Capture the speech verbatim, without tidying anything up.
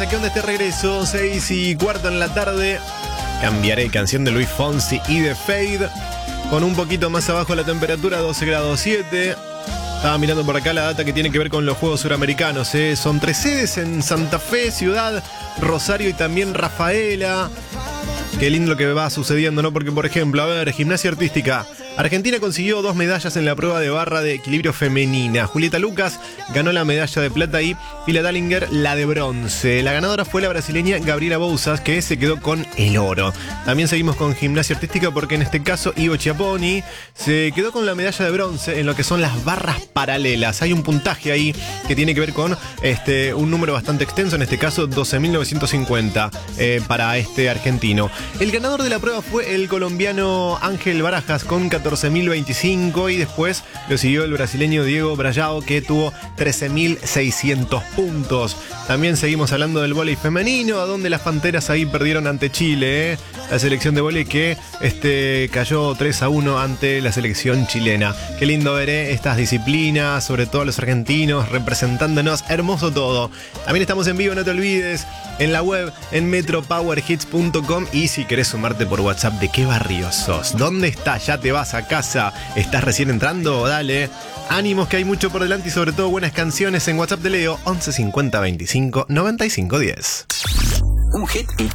¿Qué onda este regreso? seis y cuarto en la tarde. Cambiaré canción de Luis Fonsi y de Fade. Con un poquito más abajo la temperatura, doce grados siete. Estaba mirando por acá la data que tiene que ver con los Juegos Suramericanos. ¿eh? Son tres sedes en Santa Fe, Ciudad, Rosario y también Rafaela. Qué lindo lo que va sucediendo, ¿no? Porque, por ejemplo, a ver, gimnasia artística. Argentina consiguió dos medallas en la prueba de barra de equilibrio femenina. Julieta Lucas ganó la medalla de plata y Fila Dallinger la de bronce. La ganadora fue la brasileña Gabriela Bouzas, que se quedó con el oro. También seguimos con gimnasia artística porque en este caso Ivo Chiapponi se quedó con la medalla de bronce en lo que son las barras paralelas. Hay un puntaje ahí que tiene que ver con este, un número bastante extenso, en este caso doce mil novecientos cincuenta eh, para este argentino. El ganador de la prueba fue el colombiano Ángel Barajas con catorce mil veinticinco y después lo siguió el brasileño Diego Brajao, que tuvo trece mil seiscientos puntos. También seguimos hablando del vóley femenino, a donde las Panteras ahí perdieron ante Chile, ¿eh? La selección de vóley que este, cayó tres a uno ante la selección chilena. Qué lindo ver ¿eh? estas disciplinas, sobre todo los argentinos representándonos, hermoso todo. También estamos en vivo, no te olvides, en la web, en metro power hits punto com. Y si querés sumarte por WhatsApp, ¿de qué barrio sos? ¿Dónde estás? ¿Ya te vas a casa? ¿Estás recién entrando? Dale. Ánimos, que hay mucho por delante y sobre todo buenas canciones. En WhatsApp de Leo, once cincuenta veinticinco noventa y cinco diez. Un hit